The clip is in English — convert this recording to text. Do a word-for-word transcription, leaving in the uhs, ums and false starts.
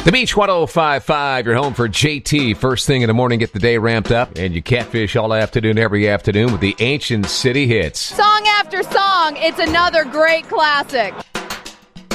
The Beach one oh five point five, your home for J T. First thing in the morning, get the day ramped up, and you catfish all afternoon, every afternoon with the Ancient City Hits. Song after song, it's another great classic.